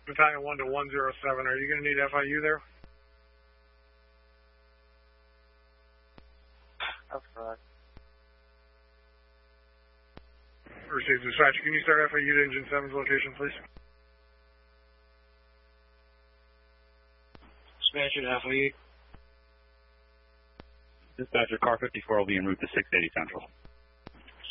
Battalion 1 to 107. Are you going to need FIU there? That's correct. Received. Dispatch, can you start FIU to Engine 7's location, please? Dispatcher to FIU. Dispatcher, car 54 will be en route to 680 Central.